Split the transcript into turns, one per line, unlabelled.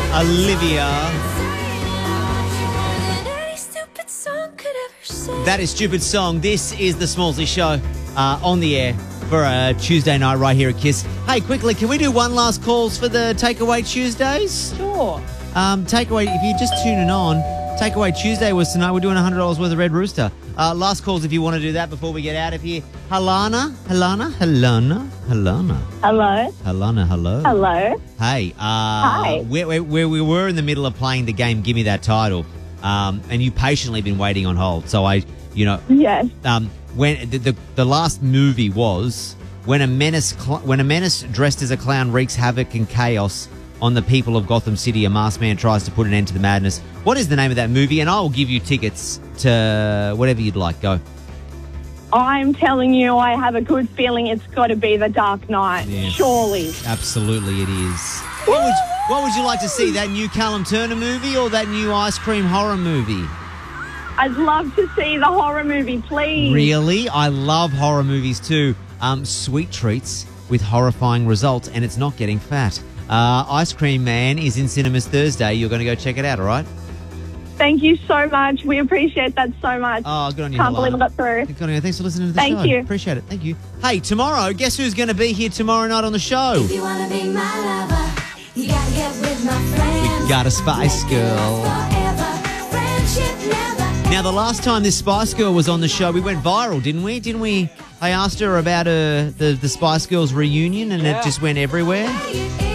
Olivia. That is Stupid Song. This is the Smallsy Show on the air for a Tuesday night right here at KISS. Hey, quickly, can we do one last calls for the Takeaway Tuesdays?
Sure.
Takeaway, if you're just tuning on, Takeaway Tuesday was tonight. We're doing $100 worth of Red Rooster. Last calls if you want to do that before we get out of here. Halana.
Hello.
Halana, hello.
Hello.
Hey.
Hi.
We were in the middle of playing the game Gimme That Title, and you patiently been waiting on hold. So
Yes.
when the last movie was when a menace dressed as a clown wreaks havoc and chaos on the people of Gotham City, a masked man tries to put an end to the madness. What is the name of that movie? And I will give you tickets to whatever you'd like. Go.
I'm telling you, I have a good feeling it's got to be The Dark Knight.
Yes.
Surely.
Absolutely it is. What would you like to see? That new Callum Turner movie or that new ice cream horror movie?
I'd love to see the horror movie, please.
Really? I love horror movies too. Sweet treats with horrifying results, and it's not getting fat. Ice Cream Man is in cinemas Thursday. You're going to go check it out, all right?
Thank you so much. We appreciate that so much.
Oh, good on you,
Can't
Helena.
believe I got through.
Good on you. Thanks for listening to the show.
Thank you.
Appreciate it. Thank you. Hey, tomorrow, guess who's going to be here tomorrow night on the show?
If you wanna be my lover, you gotta get with my friends.
We got a Spice Girl.
Forever, friendship never.
Now, the last time this Spice Girl was on the show, we went viral, didn't we? I asked her about the Spice Girls reunion, and it just went everywhere.